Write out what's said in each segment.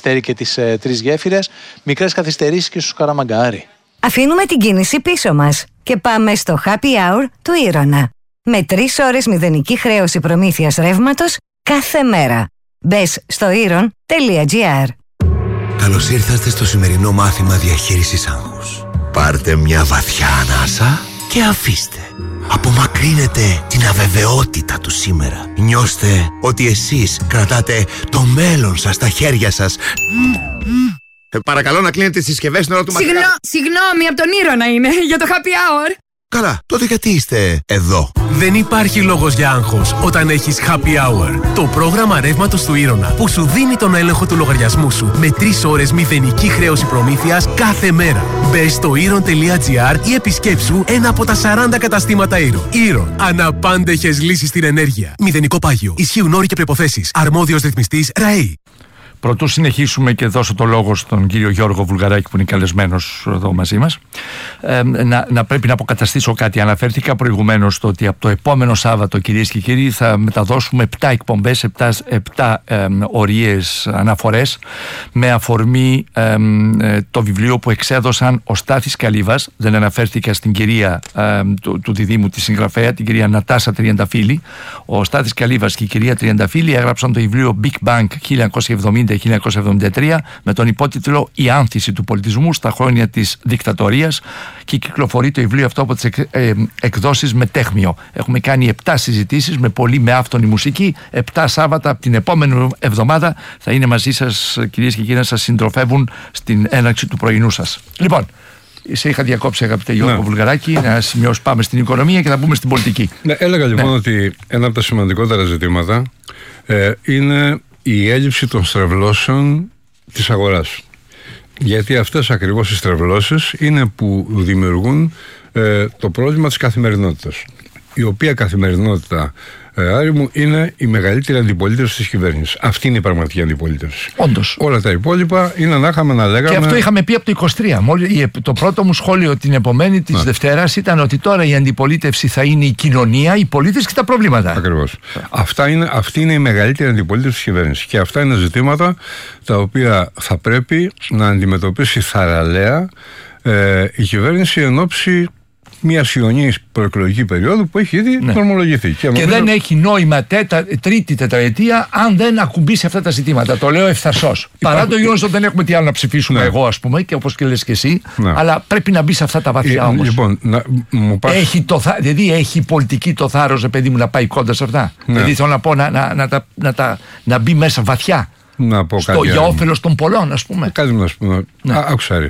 Περιστέρι και τις Τρεις Γέφυρες. Μικρές καθυστερήσεις και στους Καραμαγκάρι. Αφήνουμε την κίνηση πίσω μας και πάμε στο Happy Hour του Ήρωνα. Με 3 ώρες μηδενική χρέωση προμήθειας ρεύματος κάθε μέρα. Μπες στο iron.gr. Καλώς ήρθατε στο σημερινό μάθημα διαχείρισης άγχους. Πάρτε μια βαθιά ανάσα και αφήστε. Απομακρύνετε την αβεβαιότητα του σήμερα. Νιώστε ότι εσείς κρατάτε το μέλλον σας στα χέρια σας. Παρακαλώ να κλείνετε τις συσκευές στην ώρα του μαθήματος. Συγγνώμη, από τον Ήρωνα είναι, για το happy hour. Καλά, τότε γιατί είστε εδώ? Δεν υπάρχει λόγος για άγχος όταν έχεις Happy Hour. Το πρόγραμμα ρεύματος του Ήρωνα που σου δίνει τον έλεγχο του λογαριασμού σου με 3 ώρες μηδενική χρέωση προμήθειας κάθε μέρα. Μπες στο iron.gr ή επισκέψου ένα από τα 40 καταστήματα Iron. Iron. Αναπάντεχες λύσεις στην ενέργεια. Μηδενικό πάγιο. Ισχύουν όροι και προϋποθέσεις. Αρμόδιος ρυθμιστής ΡΑΕΗ. Πρωτού συνεχίσουμε και δώσω το λόγο στον κύριο Γιώργο Βουλγαράκη που είναι καλεσμένος εδώ μαζί μας, να πρέπει να αποκαταστήσω κάτι. Αναφέρθηκα προηγουμένως στο ότι από το επόμενο Σάββατο, κυρίες και κύριοι, θα μεταδώσουμε 7 εκπομπές, 7 ορίες αναφορές με αφορμή το βιβλίο που εξέδωσαν ο Στάθης Καλύβας. Δεν αναφέρθηκα στην κυρία του διδήμου τη συγγραφέα, την κυρία Νατάσα Τριανταφύλλη. Ο Στάθης Καλύβας και η κυρία Τριανταφύλλη έγραψαν το βιβλίο Big Bang 1970-1973 με τον υπότιτλο «Η άνθηση του πολιτισμού στα χρόνια της δικτατορίας» και κυκλοφορεί το βιβλίο αυτό από τις εκδόσεις Μετέχμιο. Έχουμε κάνει 7 συζητήσεις με πολύ με άφθονη μουσική. 7 Σάββατα από την επόμενη εβδομάδα θα είναι μαζί σας, κυρίες και κύριοι, να σας συντροφεύουν στην έναρξη του πρωινού σας. Λοιπόν, σε είχα διακόψει, αγαπητέ Γιώργο Βουλγαράκη, να σημειώσω, πάμε στην οικονομία και θα μπούμε στην πολιτική. Έλεγα λοιπόν ότι ένα από τα σημαντικότερα ζητήματα είναι η έλλειψη των στρεβλώσεων της αγοράς. Γιατί αυτές ακριβώς οι στρεβλώσεις είναι που δημιουργούν το πρόβλημα της καθημερινότητας. Η οποία καθημερινότητα, Άρη μου, είναι η μεγαλύτερη αντιπολίτευση της κυβέρνησης. Αυτή είναι η πραγματική αντιπολίτευση. Όντως. Όλα τα υπόλοιπα είναι να είχαμε να λέγαμε. Και αυτό είχαμε πει από το 23. Το πρώτο μου σχόλιο την επομένη της Δευτέρας ήταν ότι τώρα η αντιπολίτευση θα είναι η κοινωνία, οι πολίτες και τα προβλήματα. Ακριβώς. Αυτή είναι η μεγαλύτερη αντιπολίτευση της κυβέρνησης. Και αυτά είναι ζητήματα τα οποία θα πρέπει να αντιμετωπίσει θαραλέα η κυβέρνηση εν ώψη μια ιονής προεκλογική περίοδου που έχει ήδη δρομολογηθεί. Και δεν έχει νόημα τρίτη τετραετία αν δεν ακουμπήσει αυτά τα ζητήματα. Το λέω ευθαρσώς. Παρά το γεγονός ότι δεν έχουμε τι άλλο να ψηφίσουμε, εγώ ας πούμε, και όπως και λες και εσύ, αλλά πρέπει να μπει σε αυτά τα βαθιά όμως. Λοιπόν, δηλαδή έχει πολιτική το θάρρος, παιδί μου, να πάει κοντά σε αυτά. Δηλαδή θέλω να πω να μπει μέσα βαθιά. Να πω κάτι για όφελος των πολλών, ας πούμε. Κάτι να σου πω. Άκουσα.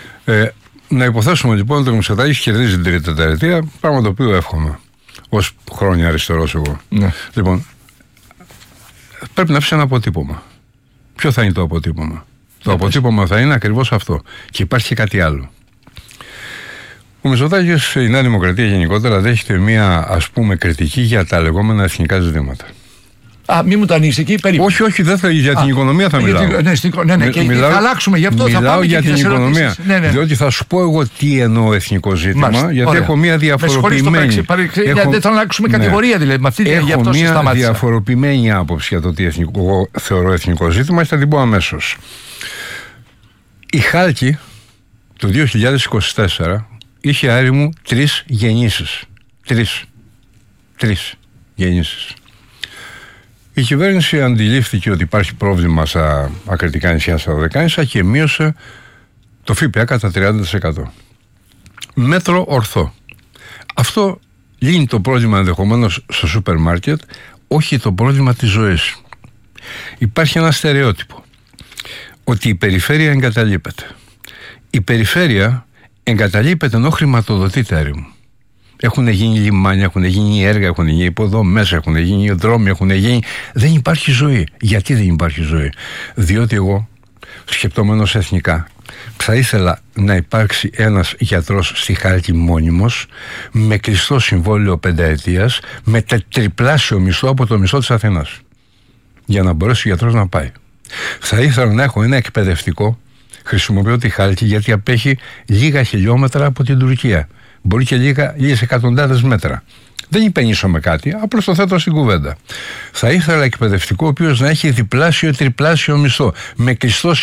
Να υποθέσουμε λοιπόν ότι ο Μητσοτάκης κερδίζει την τρίτη τετραετία, πράγμα το οποίο εύχομαι ως χρόνια αριστερός εγώ. Λοιπόν, πρέπει να αφήσει ένα αποτύπωμα. Ποιο θα είναι το αποτύπωμα? Το αποτύπωμα θα είναι ακριβώς αυτό. Και υπάρχει και κάτι άλλο. Ο Μητσοτάκης, η Νέα Δημοκρατία γενικότερα, δέχεται μια, ας πούμε, κριτική για τα λεγόμενα εθνικά ζητήματα. Μη μου το ανοίξει εκεί, περίπου. Όχι, δεν θα, για την οικονομία θα μιλάω. Και θα αλλάξουμε γι' αυτό. Μιλάω για την οικονομία. Διότι θα σου πω εγώ τι εννοώ εθνικό ζήτημα, γιατί έχω μια διαφοροποιημένη. Δεν θα αλλάξουμε κατηγορία δηλαδή. Έχω μια διαφοροποιημένη άποψη για το τι εγώ θεωρώ εθνικό ζήτημα και θα την πω αμέσως. Η Χάλκη το 2024 είχε, Άρη μου, 3 γεννήσεις. 3 γεννήσεις. Η κυβέρνηση αντιλήφθηκε ότι υπάρχει πρόβλημα στα ακριτικά νησιά, στα Δωδεκάνησα, και μείωσε το ΦΠΑ κατά 30%. Μέτρο ορθό. Αυτό λύνει το πρόβλημα ενδεχομένως στο σούπερ μάρκετ, όχι το πρόβλημα της ζωής. Υπάρχει ένα στερεότυπο ότι η περιφέρεια εγκαταλείπεται. Η περιφέρεια εγκαταλείπεται ενώ χρηματοδοτείται, Άρη μου. Έχουν γίνει λιμάνια, έχουν γίνει έργα, έχουν γίνει υποδομές, έχουν γίνει δρόμοι, έχουν γίνει. Δεν υπάρχει ζωή. Γιατί δεν υπάρχει ζωή? Διότι εγώ, σκεπτόμενος εθνικά, θα ήθελα να υπάρξει ένας γιατρός στη Χάλκη μόνιμος, με κλειστό συμβόλαιο 5 ετίας, με τριπλάσιο μισθό από το μισθό της Αθηνάς. Για να μπορέσει ο γιατρός να πάει. Θα ήθελα να έχω ένα εκπαιδευτικό. Χρησιμοποιώ τη Χάλκη γιατί απέχει λίγα χιλιόμετρα από την Τουρκία. Μπορεί και λίγες εκατοντάδες μέτρα. Δεν υπενήσωμαι κάτι, απλώς το θέτω στην κουβέντα. Θα ήθελα εκπαιδευτικό ο οποίος να έχει διπλάσιο ή τριπλάσιο μισθό, με κλειστό